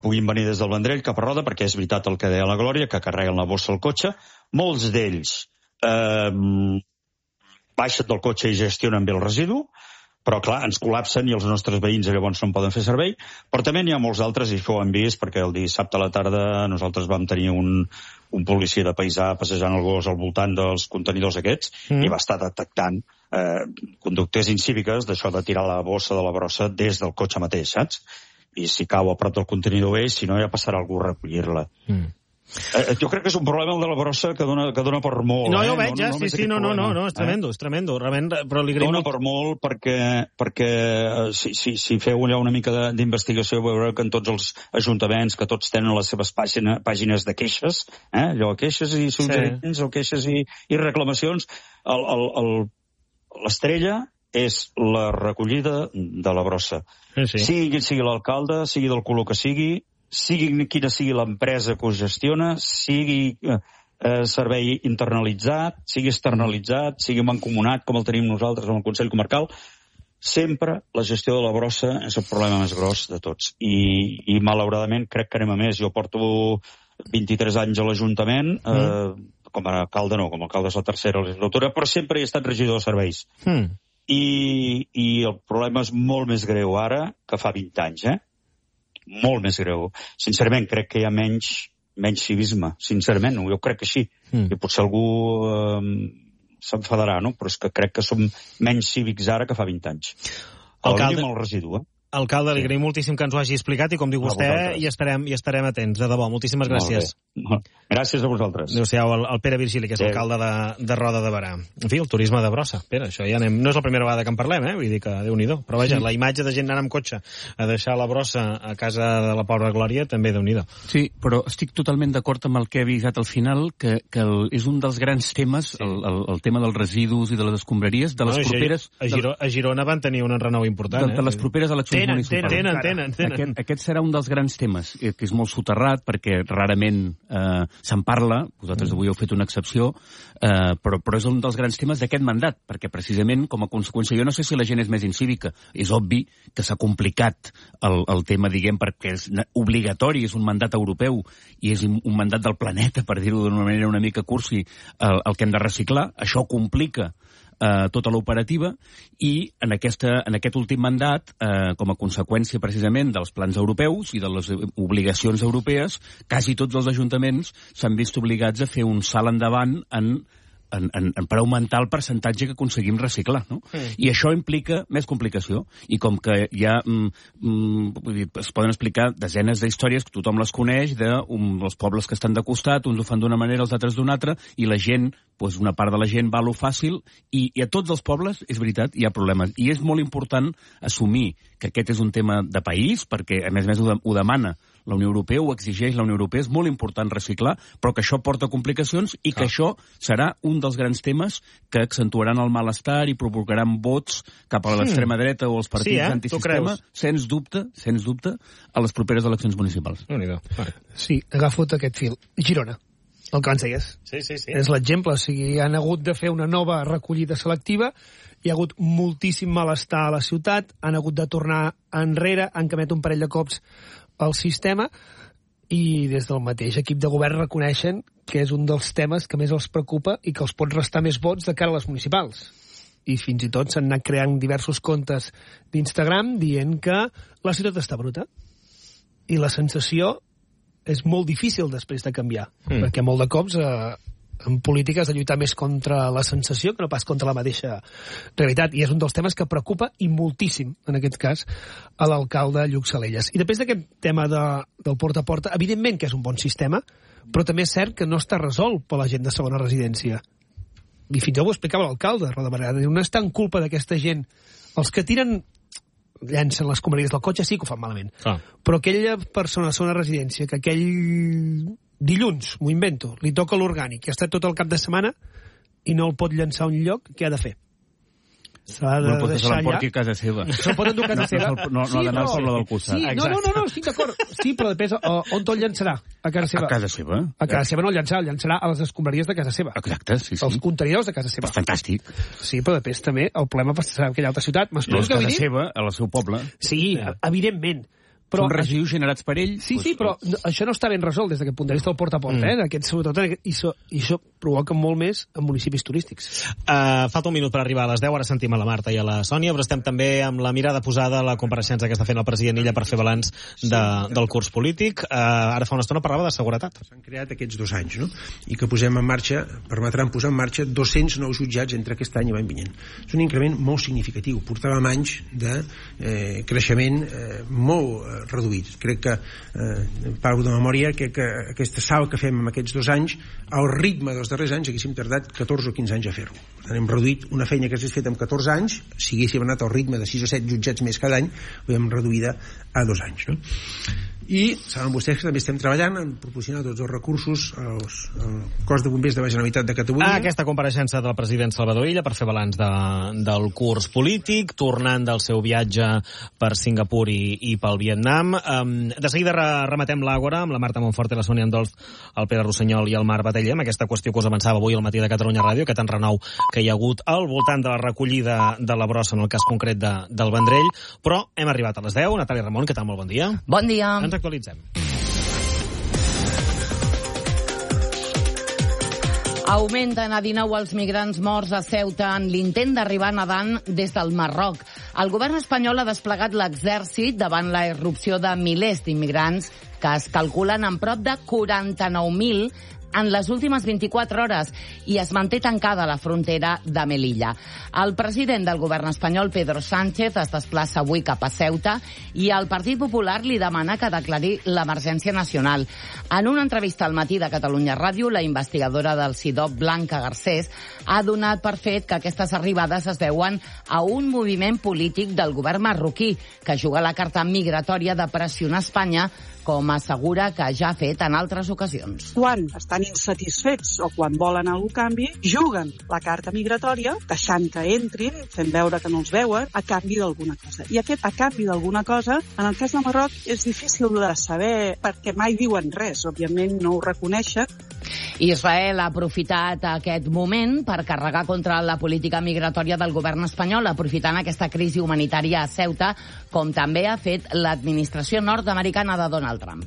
puguin venir des del Vendrell cap a Roda, perquè és veritat el que deia la Glòria, que carreguen la bossa al cotxe. Molts d'ells baixen del cotxe i gestionen bé el residu, però clar, ens col·lapsen i els nostres veïns llavors no en poden fer servei. Però també n'hi ha molts altres, i això ho hem vist, perquè el dissabte a la tarda nosaltres vam tenir un policia de paisà passejant el gos al voltant dels contenidors aquests i va estar detectant conductes incíviques d'això de tirar la bossa de la brossa des del cotxe mateix, saps? I si cau a prop del contenidor bé, si no ja passarà algú a recollir-la. Jo crec que és un problema el de la brossa que dona per molt. No, jo ho veig, ja, sí, és tremendo, és tremendo. Però li dona per molt perquè si feu allà una mica d'investigació veureu que en tots els ajuntaments, que tots tenen les seves pàgines de queixes, allò, queixes i suggeriments o queixes i reclamacions, l'estrella és la recollida de la brossa. Sigui l'alcalde, sigui del color que sigui quina sigui l'empresa que ho gestiona, sigui servei internalitzat, sigui externalitzat, sigui mancomunat, com el tenim nosaltres amb el Consell Comarcal, sempre la gestió de la brossa és el problema més gros de tots. I malauradament crec que anem a més. Jo porto 23 anys a l'Ajuntament, com a alcalde no, com a alcalde és la tercera legislatura, però sempre he estat regidor de serveis. I el problema és molt més greu ara que fa 20 anys, molt més greu. Sincerament, crec que hi ha menys civisme. Sincerament, jo crec que sí. I potser algú s'enfadarà, no? Però és que crec que som menys cívics ara que fa 20 anys. Alcalde, el residu, Alcalde, li agraïm moltíssim que ens ho hagi explicat i, com diu vostè, hi estarem atents. De debò, moltíssimes gràcies. Gràcies a vosaltres. Adéu-siau, el Pere Virgili, que és alcalde de Roda de Berà. En fi, el turisme de brossa. Pere, això ja anem... No és la primera vegada que en parlem, vull dir que Déu-n'hi-do. Però vaja, la imatge de gent anant amb cotxe a deixar la brossa a casa de la pobra Glòria, també Déu-n'hi-do. Sí, però estic totalment d'acord amb el que he avisat al final, que és un dels grans temes, el tema dels residus i de les escombraries, de les properes... A Girona van tenir un enrenou important, de les properes eleccions municipals. Tenen. Aquest serà un dels grans temes, que és molt soterrat, perquè rarament se'n parla, vosaltres avui heu fet una excepció, però és un dels grans temes d'aquest mandat, perquè precisament, com a conseqüència, jo no sé si la gent és més incívica, és obvi que s'ha complicat el tema, diguem, perquè és obligatori, és un mandat europeu, i és un mandat del planeta, per dir-ho d'una manera una mica cursi, el que hem de reciclar, això complica tota l'operativa, i en aquest últim mandat, com a conseqüència precisament dels plans europeus i de les obligacions europees, quasi tots els ajuntaments s'han vist obligats a fer un salt endavant per augmentar el percentatge que aconseguim reciclar, no? I això implica més complicació, i com que ja es poden explicar desenes d'històries, que tothom les coneix, dels pobles que estan de costat, uns ho fan d'una manera, els altres d'una altra, i la gent, una part de la gent va a lo fàcil, i a tots els pobles, és veritat, hi ha problemes. I és molt important assumir que aquest és un tema de país, perquè a més ho demana la Unió Europea, ho exigeix la Unió Europea, és molt important reciclar, però que això porta complicacions i que això serà un dels grans temes que accentuaran el malestar i provocaran vots cap a l'extrema dreta o els partits antisistema, sens dubte, a les properes eleccions municipals. Sí, agafo aquest fil. Girona, el que abans deies. Sí. És l'exemple, o sigui, han hagut de fer una nova recollida selectiva, hi ha hagut moltíssim malestar a la ciutat, han hagut de tornar enrere, han canviat un parell de cops el sistema, i des del mateix equip de govern reconeixen que és un dels temes que més els preocupa i que els pot restar més vots de cara a les municipals. I fins i tot s'han anat creant diversos comptes d'Instagram dient que la ciutat està bruta. I la sensació és molt difícil després de canviar, perquè molt de cops en política has de lluitar més contra la sensació que no pas contra la mateixa realitat, i és un dels temes que preocupa i moltíssim, en aquest cas, a l'alcalde Lluc Salelles. I després d'aquest tema del porta a porta, evidentment que és un bon sistema, però també és cert que no està resolt per la gent de segona residència. I fins i tot ho explicava l'alcalde, Roda Berà, no és tant culpa d'aquesta gent. Els que llancen les escombraries del cotxe sí que ho fan malament. Però aquella persona de segona residència que aquell dilluns, m'ho invento, li toca l'orgànic i ha estat tot el cap de setmana i no el pot llançar a un lloc, què ha de fer? S'ha de deixar allà. A casa seva. Se'l pot endur a casa seva. No ha d'anar al poble del costat. No, estic d'acord. Sí, però després, on te'l llançarà? A casa seva. A casa seva. A casa seva no el llançarà a les escombraries de casa seva. Exacte, sí. Els contenidors de casa seva. Fantàstic. Sí, però després també el problema serà aquella altra ciutat. No és casa seva, al seu poble. Sí, evidentment. Són residus generats per ell. Sí, però això no està ben resolt des d'aquest punt de vista del porta a porta, sobretot, i això provoca molt més en municipis turístics. Falta un minut per arribar a les 10, ara sentim a la Marta i a la Sònia, però estem també amb la mirada posada a la compareixença que està fent el president Illa per fer balanç del curs polític. Ara fa una estona parlava de seguretat. S'han creat aquests 2 anys, no? I que permetran posar en marxa 200 nous jutjats entre aquest any i l'any vinent. És un increment molt significatiu. Portàvem anys de creixement molt reduït. Crec que, parlo de memòria, que aquesta salt que fem en aquests 2 anys, al ritme dels darrers anys haguéssim tardat 14 o 15 anys a fer-ho. Per tant, hem reduït una feina que s'ha fet en 14 anys, si haguéssim anat al ritme de 6 o 7 jutjats més cada any, ho hem reduïda a 2 anys, no? I saben vostès que també estem treballant en proporcionar tots els recursos al cos de bombers de la Generalitat de Catalunya. Aquesta compareixença del president Salvador Illa per fer balanç del curs polític, tornant del seu viatge per Singapur i pel Vietnam. De seguida rematem l'Àgora amb la Marta Montfort i la Sònia Andols, el Pere Rossinyol i el Marc Batalla, amb aquesta qüestió que us avançava avui al matí de Catalunya Ràdio, aquest enrenou que hi ha hagut al voltant de la recollida de la brossa, en el cas concret del Vendrell. Però hem arribat a les 10. Natàlia Ramon, què tal? Molt bon dia. Bon dia. Ens actualitzem. Augmenten a 19 els migrants morts a Ceuta en l'intent d'arribar nedant des del Marroc. El govern espanyol ha desplegat l'exèrcit davant la irrupció de milers d'immigrants que es calculen en prop de 49.000 en les últimes 24 hores i es manté tancada la frontera de Melilla. El president del govern espanyol, Pedro Sánchez, es desplaça avui cap a Ceuta i el Partit Popular li demana que declari l'emergència nacional. En una entrevista al matí de Catalunya Ràdio, la investigadora del CIDOB, Blanca Garcés, ha donat per fet que aquestes arribades es deuen a un moviment polític del govern marroquí que juga la carta migratòria de pressionar Espanya, com assegura que ja ha fet en altres ocasions. Quan estan insatisfets o quan volen algú canvi, juguen la carta migratòria, deixant que entrin, fent veure que no els veuen, a canvi d'alguna cosa. I aquest a canvi d'alguna cosa, en el cas de Marroc, és difícil de saber perquè mai diuen res, òbviament no ho reconeixen. Israel ha aprofitat aquest moment per carregar contra la política migratòria del govern espanyol, aprofitant aquesta crisi humanitària a Ceuta, com també ha fet l'administració nord-americana de Donald Trump.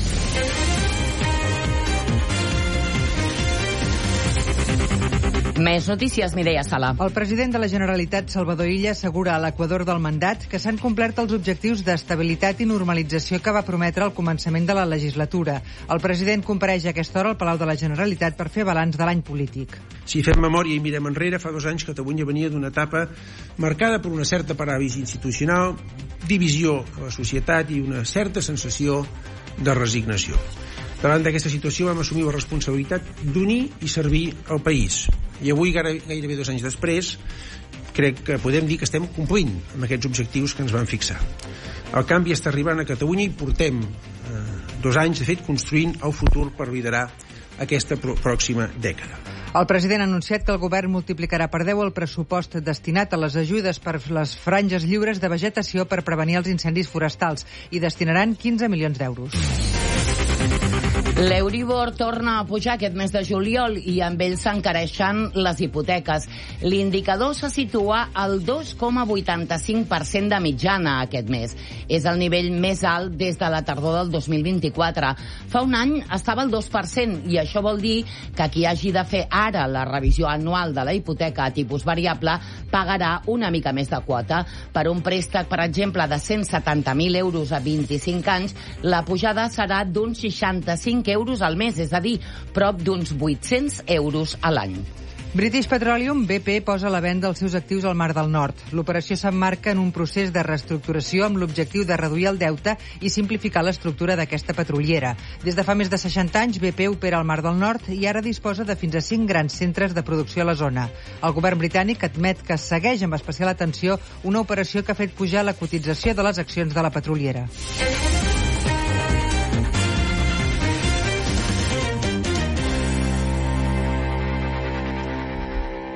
Més notícies, Mireia Sala. El president de la Generalitat, Salvador Illa, assegura a l'equador del mandat que s'han complert els objectius d'estabilitat i normalització que va prometre al començament de la legislatura. El president compareix a aquesta hora al Palau de la Generalitat per fer balanç de l'any polític. Si fem memòria i mirem enrere, fa 2 anys Catalunya venia d'una etapa marcada per una certa paràlisi institucional, divisió a la societat i una certa sensació de resignació. Davant d'aquesta situació vam assumir la responsabilitat d'unir i servir el país. I avui, gairebé 2 anys després, crec que podem dir que estem complint amb aquests objectius que ens vam fixar. El canvi està arribant a Catalunya i portem 2 anys, de fet, construint el futur per liderar aquesta pròxima dècada. El president ha anunciat que el govern multiplicarà per 10 el pressupost destinat a les ajudes per les franges lliures de vegetació per prevenir els incendis forestals i destinaran 15 milions d'euros. L'Euribor torna a pujar aquest mes de juliol i amb ell s'encareixen les hipoteques. L'indicador se situa al 2,85% de mitjana aquest mes. És el nivell més alt des de la tardor del 2024. Fa un any estava al 2% i això vol dir que qui hagi de fer ara la revisió anual de la hipoteca a tipus variable pagarà una mica més de quota. Per un préstec, per exemple, de 170.000 euros a 25 anys, la pujada serà d'uns 65 euros al mes, és a dir, prop d'uns 800 euros a l'any. British Petroleum, BP, posa a la venda els seus actius al Mar del Nord. L'operació s'emmarca en un procés de reestructuració amb l'objectiu de reduir el deute i simplificar l'estructura d'aquesta petroliera. Des de fa més de 60 anys, BP opera al Mar del Nord i ara disposa de fins a 5 grans centres de producció a la zona. El govern britànic admet que segueix amb especial atenció una operació que ha fet pujar la cotització de les accions de la petroliera.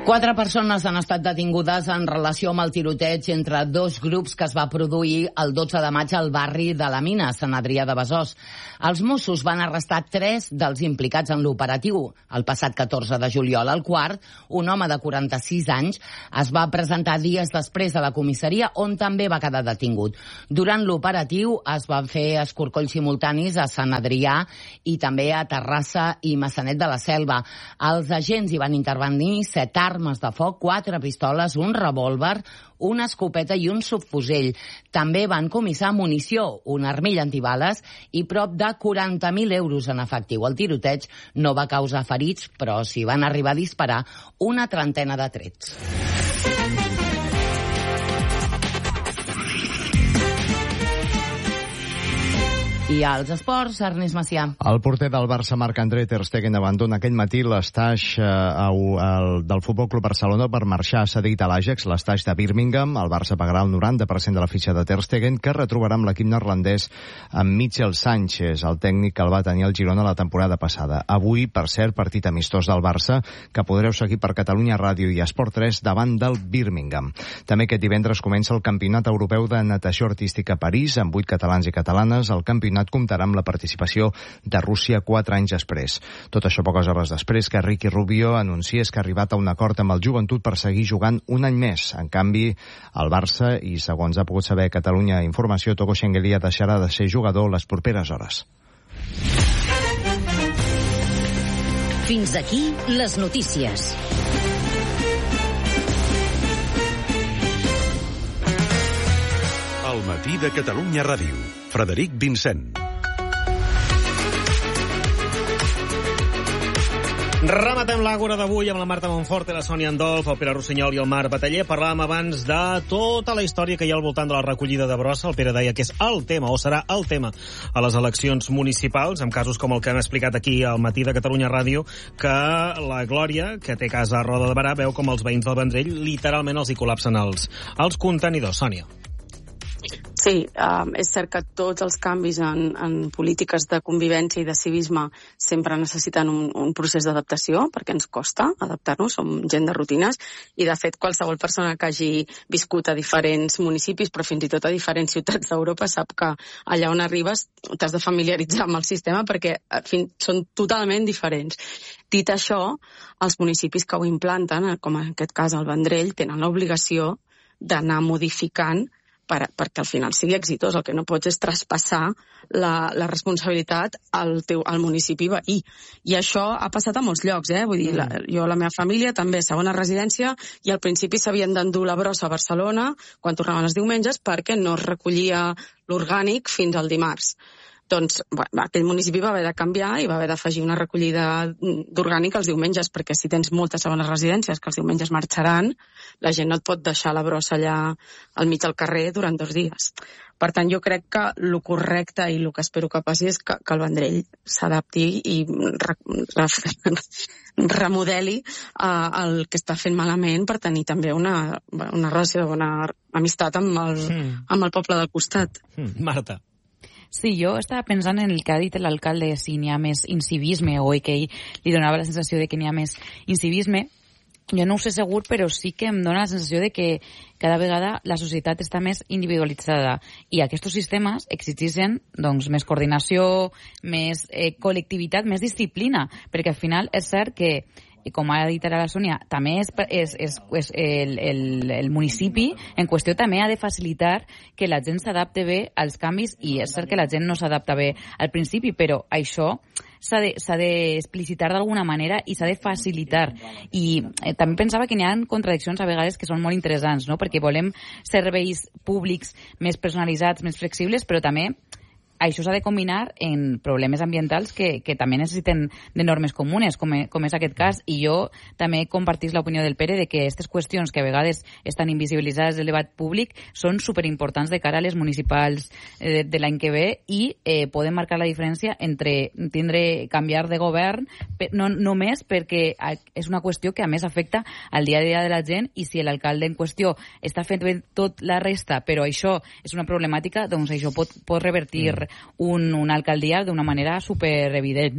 4 persones han estat detingudes en relació amb el tiroteig entre 2 grups que es va produir el 12 de maig al barri de la Mina, Sant Adrià de Besòs. Els Mossos van arrestar 3 dels implicats en l'operatiu. El passat 14 de juliol, al quart, un home de 46 anys es va presentar dies després a la comissaria, on també va quedar detingut. Durant l'operatiu es van fer escorcolls simultanis a Sant Adrià i també a Terrassa i Maçanet de la Selva. Els agents hi van intervenir 7 armes de foc, 4 pistoles, un revòlver, una escopeta i un subfusell. També van comissar munició, una armilla antibales i prop de 40.000 euros en efectiu. El tiroteig no va causar ferits, però s'hi van arribar a disparar una trentena de trets. I als esports, Ernest Macià. El porter del Barça, Marc-André ter Stegen, abandona aquest matí l'estaix del Futbol Club Barcelona per marxar cedit a l'Ajax, l'estaix de Birmingham. El Barça pagarà el 90% de la fitxa de ter Stegen, que retrobarà amb l'equip neerlandès amb Michel Sánchez, el tècnic que el va tenir al Girona la temporada passada. Avui, per cert, partit amistós del Barça, que podreu seguir per Catalunya Ràdio i Esport 3 davant del Birmingham. També aquest divendres comença el Campionat Europeu de Natació Artística a París, amb 8 catalans i catalanes. El campionat comptarà amb la participació de Rússia 4 anys després. Tot això poques hores després que Ricky Rubio anunciés que ha arribat a un acord amb el Joventut per seguir jugant un any més. En canvi, el Barça, i segons ha pogut saber Catalunya Informació, Togo Xengelia deixarà de ser jugador les properes hores. Fins aquí les notícies. El matí de Catalunya Ràdio. Frederic Vincent. Rematem l'Àgora d'avui amb la Marta Monforte, la Sònia Andolf, el Pere Rossinyol i el Marc Bataller. Parlàvem abans de tota la història que hi ha al voltant de la recollida de brossa. El Pere deia que és el tema, o serà el tema, a les eleccions municipals, en casos com el que hem explicat aquí al matí de Catalunya Ràdio, que la Glòria, que té casa a Roda de Berà, veu com els veïns del Vendrell literalment els hi col·lapsen els contenidors. Sònia. Sí, és cert que tots els canvis en polítiques de convivència i de civisme sempre necessiten un procés d'adaptació, perquè ens costa adaptar-nos, som gent de rutines, i de fet qualsevol persona que hagi viscut a diferents municipis, però fins i tot a diferents ciutats d'Europa, sap que allà on arribes t'has de familiaritzar amb el sistema perquè són totalment diferents. Dit això, els municipis que ho implanten, com en aquest cas el Vendrell, tenen l'obligació d'anar modificant perquè al final sigui exitós. El que no pots és traspassar la responsabilitat al municipi veí. I això ha passat a molts llocs, Vull dir, la meva família també, segona residència, i al principi s'havien d'endur la brossa a Barcelona quan tornaven els diumenges perquè no es recollia l'orgànic fins al dimarts. Doncs aquell municipi va haver de canviar i va haver d'afegir una recollida d'orgànic els diumenges, perquè si tens moltes segones residències que els diumenges marxaran, la gent no et pot deixar la brossa allà al mig del carrer durant 2 dies. Per tant, jo crec que el correcte i el que espero que passi és que el Vendrell s'adapti i remodeli el que està fent malament per tenir també una relació de bona amistat amb el poble del costat. Marta. Sí, jo estava pensant en el que ha dit l'alcalde, si n'hi ha més incivisme, o que ell li donava la sensació de que n'hi ha més incivisme. Jo no ho sé segur, però sí que em dona la sensació de que cada vegada la societat està més individualitzada i aquests sistemes exigeixen doncs, més coordinació, més col·lectivitat, més disciplina, perquè al final és cert que, com ha dit ara la Sònia, també el municipi en qüestió també ha de facilitar que la gent s'adapte bé als canvis, i és cert que la gent no s'adapta bé al principi, però això s'ha d'explicitar d'alguna manera i s'ha de facilitar. I també pensava que n'hi ha contradiccions a vegades que són molt interessants, no? Perquè volem serveis públics més personalitzats, més flexibles, però també això s'ha de combinar en problemes ambientals que també necessiten de normes comunes, com és aquest cas, i jo també compartís l'opinió del Pere de que aquestes qüestions que a vegades estan invisibilitzades del debat públic són superimportants de cara a les municipals de l'any que ve i poden marcar la diferència entre canviar de govern, no només perquè és una qüestió que a més afecta al dia a dia de la gent, i si l'alcalde en qüestió està fent bé tot la resta, però això és una problemàtica, doncs això pot revertir una alcaldia d'una manera superevident, no?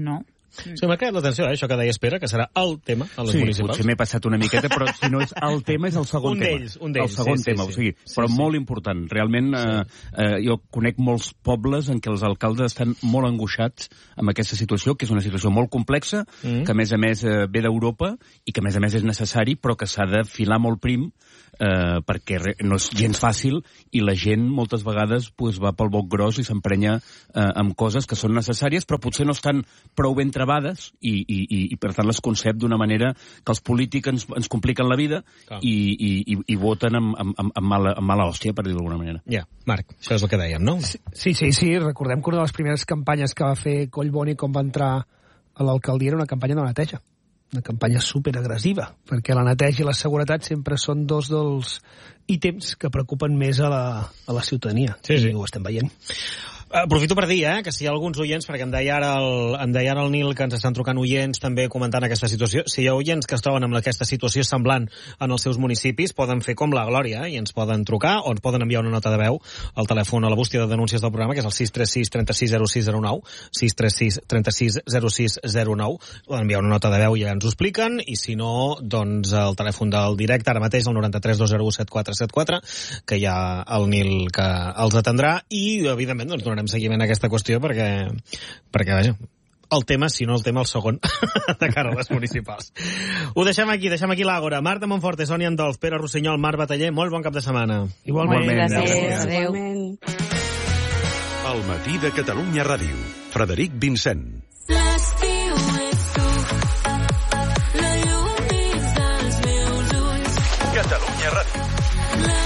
Sí, m'ha quedat l'atenció, això que deia Espera, que serà el tema a les municipals. Sí, potser m'he passat una miqueta, però si no és el tema, és el segon tema. Un d'ells, el segon tema, o sigui, però molt important. Realment, jo conec molts pobles en què els alcaldes estan molt angoixats amb aquesta situació, que és una situació molt complexa, que a més ve d'Europa i que a més és necessari, però que s'ha de filar molt prim perquè no és gens fàcil i la gent moltes vegades va pel boc gros i s'emprenya amb coses que són necessàries però potser no estan prou ben trebades i per tant les concep d'una manera que els polítics ens compliquen la vida i voten amb mala hòstia, per dir-ho d'alguna manera. Ja, Marc, això és el que dèiem, no? Sí, recordem que una de les primeres campanyes que va fer Collboni quan va entrar a l'alcaldia era una campanya de neteja. Una campanya superagressiva, perquè la neteja i la seguretat sempre són dos dels ítems que preocupen més a la ciutadania. Sí. I ho estem veient. Aprofito per dir que si hi ha alguns oients, perquè em deia ara el Nil que ens estan trucant oients també comentant aquesta situació, si hi ha oients que es troben amb aquesta situació semblant en els seus municipis, poden fer com la Glòria i ens poden trucar o ens poden enviar una nota de veu al telèfon a la bústia de denúncies del programa, que és el 636 36 06 09, 636 36 06 09. Poden enviar una nota de veu i ja ens ho expliquen, i si no, doncs el telèfon del directe ara mateix, el 93 201 7474, que hi ha el Nil que els atendrà, i evidentment doncs donarem seguiment a aquesta qüestió perquè vaja, el tema, si no el tema, el segon de cara a les municipals. Ho deixem aquí l'Àgora. Marta Monforte, Sònia Andols, Pere Rossinyol, Marc Bataller, molt bon cap de setmana. Igualment. Gràcies. Adéu. El matí de Catalunya Ràdio. Frederic Vincent.